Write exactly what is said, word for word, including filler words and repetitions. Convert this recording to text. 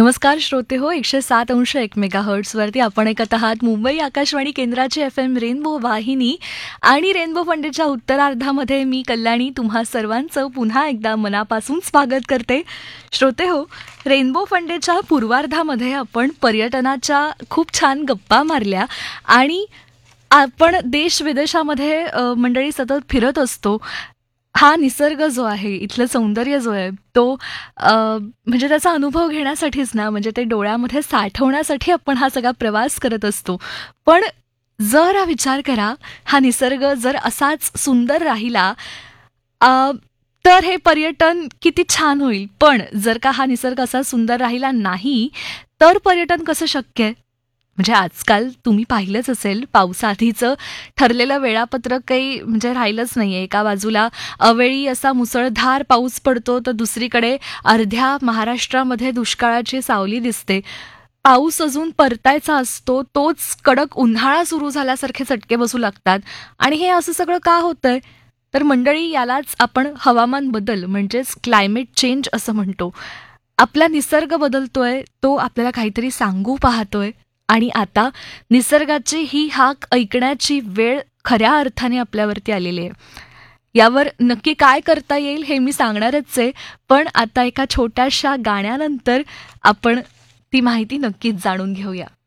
नमस्कार श्रोते हो, एकशे सात अंश एक मेगा हर्ट्सवरती आपण ऐकत आहात मुंबई आकाशवाणी केंद्राची एफ एम रेनबो वाहिनी आणि रेनबो फंडेच्या उत्तरार्धामध्ये मी कल्याणी तुम्हा सर्वांचं पुन्हा एकदा मनापासून स्वागत करते. श्रोते हो, रेनबो फंडेच्या पूर्वार्धामध्ये आपण पर्यटनाच्या खूप छान गप्पा मारल्या आणि आपण देश विदेशामध्ये अ, मंडळी सतत फिरत असतो. हा निसर्ग जो आहे, इथलं सौंदर्य जो आहे तो अ, म्हणजे त्याचा अनुभव घेण्यासाठीच ना, म्हणजे ते डोळ्यामध्ये साठवण्यासाठी आपण हा सगळा प्रवास करत असतो. पण जरा विचार करा, हा निसर्ग जर असाच सुंदर राहिला अ, तर हे पर्यटन किती छान होईल. पण जर का हा निसर्ग असा सुंदर राहिला नाही, तर पर्यटन कसं शक्य आहे? म्हणजे आजकाल तुम्ही पाहिलंच असेल, पावसाआधीचं ठरलेलं वेळापत्रक काही म्हणजे राहिलंच नाहीये. एका बाजूला अवेळी असा मुसळधार पाऊस पडतो, तर दुसरीकडे अर्ध्या महाराष्ट्रामध्ये दुष्काळाची सावली दिसते. पाऊस अजून परतायचा असतो, तोच कडक उन्हाळा सुरू झाल्यासारखे चटके बसू लागतात. आणि हे असं सगळं का होतंय? तर मंडळी, यालाच आपण हवामान बदल म्हणजेच क्लायमेट चेंज असं म्हणतो. आपला निसर्ग बदलतोय, तो आपल्याला काहीतरी सांगू पाहतोय आणि आता निसर्गाची ही हाक ऐकण्याची वेळ खऱ्या अर्थाने आपल्यावरती आलेली आहे. यावर नक्की काय करता येईल हे मी सांगणारच आहे, पण आता एका छोट्याशा गाण्यानंतर आपण ती माहिती नक्कीच जाणून घेऊया.